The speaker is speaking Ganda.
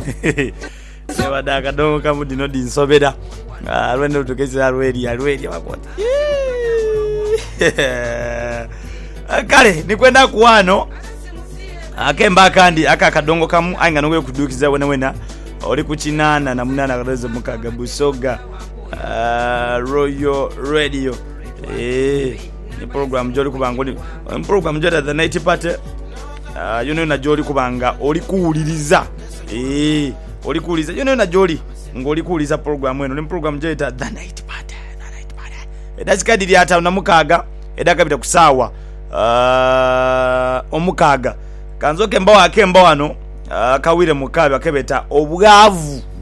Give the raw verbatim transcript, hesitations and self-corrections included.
Sebada kadongo kamudi no dinsobera. Ah lwendo tukeze alweri alweri bakota. Kale nikwenda kuwano. Akemba kandi aka kadongo kamu ainga nokwe kudukiza wena wena. Oli kuchinana na munana karezo mukaga busoga. Uh, Royal Radio. Eh ni program joli kubanga oli program joli the night party. Uh, you know na joli kubanga oli kuuliriza. Eh oli kuuliza you know na joli ngoli kuuliza program eno ni program joli the night party the night party. Edazikadiri hata na mukaga edakabita kusawa. Uh, omukaga kanzoke mbawa akemba wano uh, kawire mukabe akebeta obwavu